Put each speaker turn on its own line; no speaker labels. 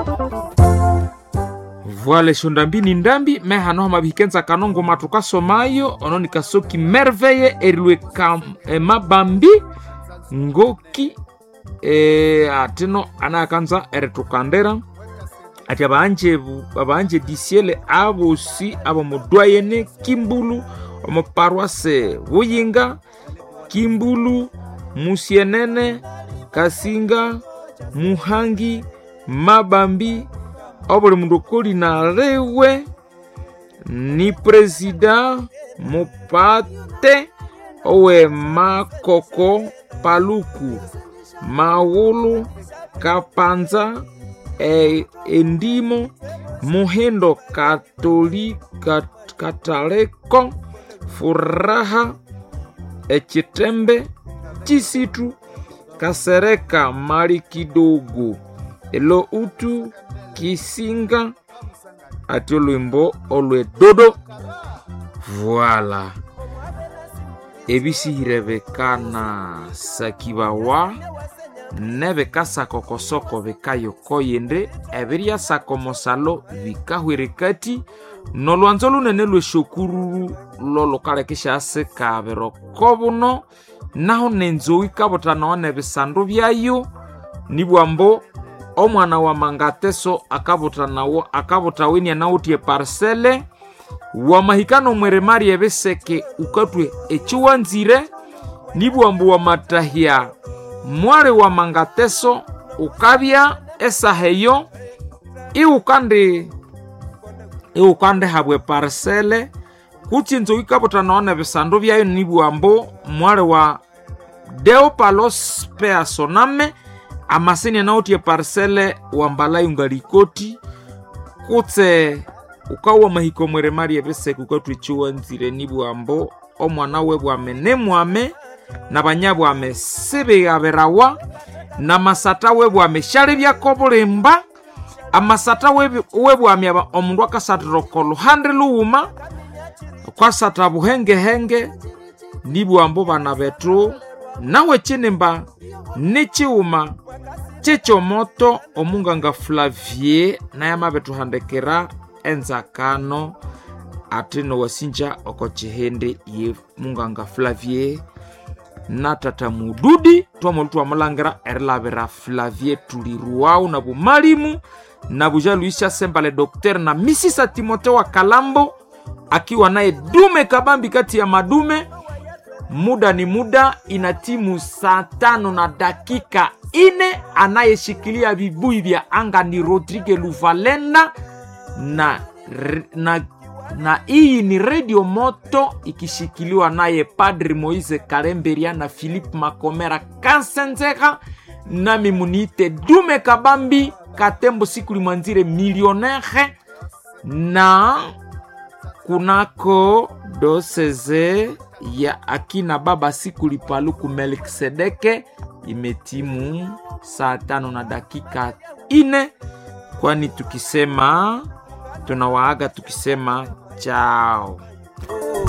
Voile shondambini ndambi mehano mabikenza kanongo matuka somayo ononi kasoki merveille erwe mabambi ngoki atino anakanza eretukandera ati abanje disiele abosi abo mudwayene Kimbulu omo paroisse Buyinga Kimbulu Musienene Kasinga Muhangi Mabambi obole mundokoli na rewe ni president Mopate owe Makoko Paluku Maulu Kapanza Endimo Muhendo Katolika Kataleko Furaha Echitembe Chisitu Kasereka Marikidogo Elo Utu Kisinga Atolwimbo Olwe Dodo. Voilà. Ebisi hirebekana sakibawa nebeka sakokosoko bekayo koyende eberia sakomosalo vikahwerekati nolwanzo lunene lweshokuru lolo kale kishase kabero kobuno naho nenzo ikabotana one bisandu byayo nibwambo omwana wa mangateso akabotaweni nautie parcelle wa mahikano mweremari ebeseke ukatwe echiwanzire nibwambo wa matahia mware wa mangateso ukabya esaheyo iukande habwe parcelle kuchinzo ikabotana one bisandu byayo nibwambo mware wa Deo Palos Peasoname amasini nautie parcelle wa Mbalayo Ngalikoti kutse ukawa mahiko mweremari ebese kukatwe chiwanzire nibwambo omwana we bwamenemwame na banyabwa amesebe aberawa na masata we bwameshale byakobolemba amasata we bwamya omundu akasatirokolo hande luuma kwa sata buhenge nibwambo bana betu nawe chinemba nichiuma chichomoto omunganga Flavier na yamabetu handekera enzakano atino wasinja okochihende ye munganga Flavier na tata Mududi twamolutu wa mulangera erlavera Flavier tuliruwau na bumalimu na buja Luisha Sembale Docteur na Misisa Timotheo wa Kalambo akiwa naye dume kabambi kati ya madume. Muda ni muda, inatimu saa 5 na dakika 4. Anayeshikilia vibui vya anga ni Rodrigue Luvalenda na hii ni Radio Moto ikishikiliwa naye Padri Moise Karemberia na Philippe Makomera Kansenzeka na mimunite dume kabambi katembo siku limwanzire millionaire na kunako doseze ya akina baba siku lipaluku Melkisedeke imetimu saa 5 na dakika 4, kwani tukisema tunawaaga tukisema chao.